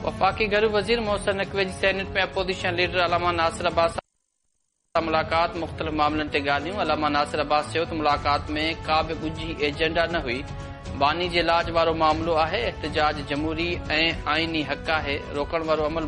वफ़ाक़ी गृह वज़ीर मोहसिन नक़वी जी सेनेट में अपोज़िशन लीडर अलामा नासिर अब्बास सां मुलाक़ात मुख़्तलिफ़ मामलनि ते ॻाल्हियूं। अलामा नासिर अब्बास चयो त मुलाक़ात में का बि ॻुझी एजेंडा न हुई। बानी जे इलाज वारो मामिलो आहे। एहतिजाज जमहूरी ऐं आइनी हक़ आहे। रोकण वारो अमल